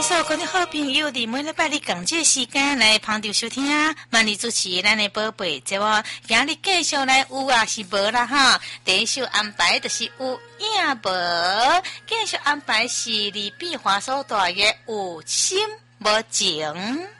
所有的好朋友，伫每礼拜日共这时间来旁听收听啊！万里主持咱的宝贝节目，今日继续来有啊是无啦哈？第一首安排就是有影无，继续安排是李碧华所带的有心无情。